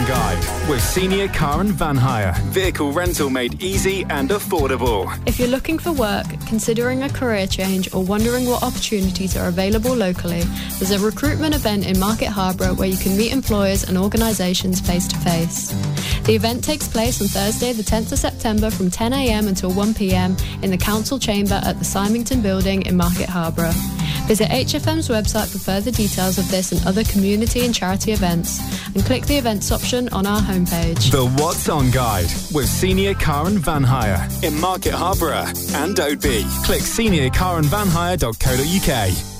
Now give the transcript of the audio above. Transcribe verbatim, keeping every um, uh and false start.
Guide with Senior Car and Van Hire. Vehicle rental made easy and affordable. If you're looking for work, considering a career change or wondering what opportunities are available locally, there's a recruitment event in Market Harborough where you can meet employers and organisations face to face. The event takes place on Thursday the tenth of September from ten a m until one p m in the Council Chamber at the Symington Building in Market Harborough. Visit H F M's website for further details of this and other community and charity events, and click the events option on our homepage. The What's On Guide with Senior Car and Van Hire in Market Harborough and Oadby. Click senior car and van hire dot co dot u k.